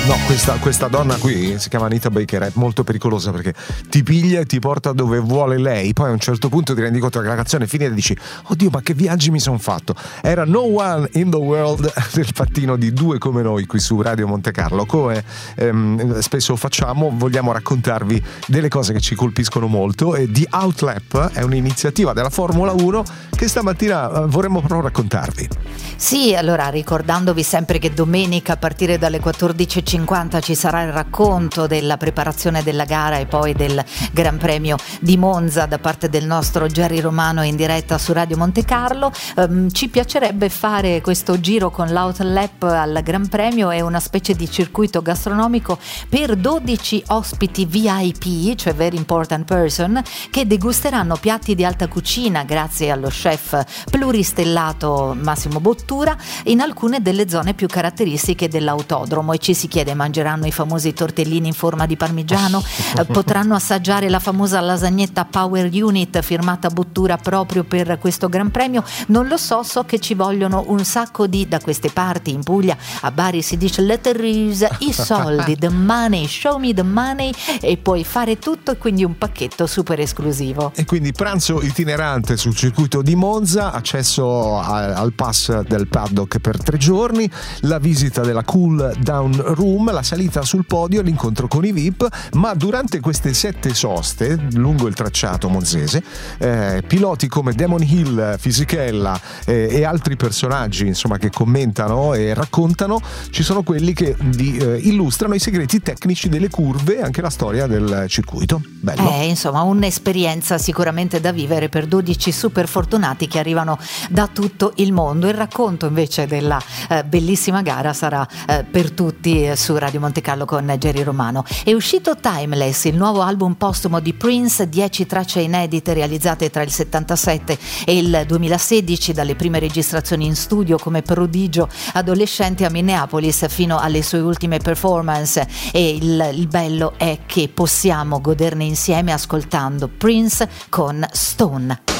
No, questa donna qui si chiama Anita Baker, è molto pericolosa perché ti piglia e ti porta dove vuole lei. Poi a un certo punto ti rendi conto che la canzone è finita e dici: oddio, ma che viaggi mi sono fatto. Era No One in the World del mattino di Due Come Noi qui su Radio Monte Carlo. Come spesso facciamo, vogliamo raccontarvi delle cose che ci colpiscono molto, e The Outlap è un'iniziativa della Formula 1 che stamattina vorremmo proprio raccontarvi. Sì, allora ricordandovi sempre che domenica a partire dalle 14.50 ci sarà il racconto della preparazione della gara e poi del Gran Premio di Monza da parte del nostro Jerry Romano in diretta su Radio Monte Carlo. Ci piacerebbe fare questo giro con l'Outlap al Gran Premio, è una specie di circuito gastronomico per 12 ospiti VIP, cioè very important person, che degusteranno piatti di alta cucina grazie allo chef pluristellato Massimo Bottura in alcune delle zone più caratteristiche dell'autodromo, e ci si chiede: mangeranno i famosi tortellini in forma di parmigiano? Potranno assaggiare la famosa lasagnetta Power Unit firmata Bottura proprio per questo Gran Premio? Non lo so, so che ci vogliono un sacco da queste parti. In Puglia, a Bari si dice let rise, i soldi, the money, show me the money, e puoi fare tutto, e quindi un pacchetto super esclusivo. E quindi pranzo itinerante sul circuito di Monza, accesso al pass del paddock per 3 giorni, la visita della cool down room, la salita sul podio, l'incontro con i VIP. Ma durante queste 7 soste lungo il tracciato monzese, piloti come Damon Hill, Fisichella e altri personaggi insomma che commentano e raccontano, ci sono quelli che illustrano i segreti tecnici delle curve e anche la storia del circuito. Bello. Insomma, un'esperienza sicuramente da vivere per 12 super fortunati che arrivano da tutto il mondo. Il racconto invece della bellissima gara sarà per tutti su Radio Monte Carlo con Jerry Romano. È uscito Timeless, il nuovo album postumo di Prince, 10 tracce inedite realizzate tra il 77 e il 2016, dalle prime registrazioni in studio come prodigio adolescente a Minneapolis fino alle sue ultime performance. E il bello è che possiamo goderne insieme ascoltando Prince con Stone.